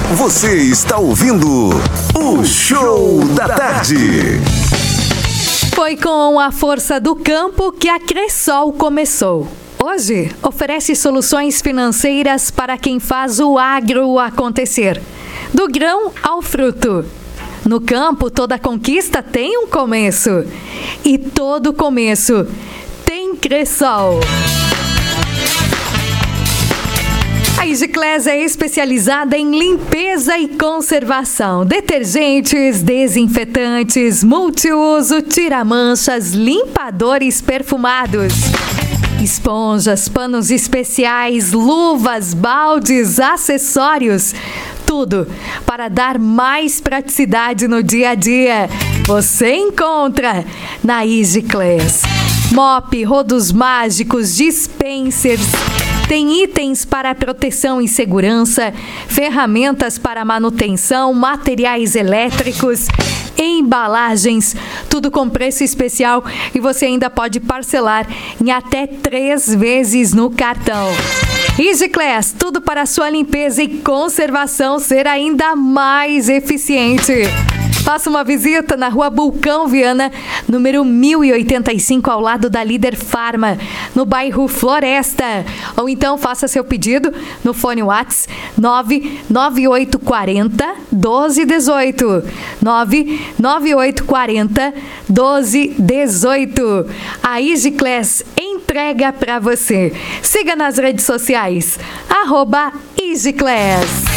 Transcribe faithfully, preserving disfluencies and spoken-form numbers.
Você está ouvindo o Show da Tarde. Foi com a força do campo que a Cressol começou. Hoje, oferece soluções financeiras para quem faz o agro acontecer. Do grão ao fruto. No campo, toda conquista tem um começo. E todo começo tem Cressol. A Igiclés é especializada em limpeza e conservação. Detergentes, desinfetantes, multiuso, tira-manchas, limpadores perfumados. Esponjas, panos especiais, luvas, baldes, acessórios. Tudo para dar mais praticidade no dia a dia. Você encontra na Igiclés. Mop, rodos mágicos, dispensers. Tem itens para proteção e segurança, ferramentas para manutenção, materiais elétricos, embalagens, tudo com preço especial e você ainda pode parcelar em até três vezes no cartão. Igiclés, tudo para a sua limpeza e conservação ser ainda mais eficiente. Faça uma visita na Rua Bulcão Viana, número mil e oitenta e cinco, ao lado da Líder Farma, no bairro Floresta. Ou então faça seu pedido no fone WhatsApp nove nove oito quatro zero, doze dezoito. nove nove oito quatro zero, doze dezoito. A Igiclés entrega para você. Siga nas redes sociais, arroba Igiclés.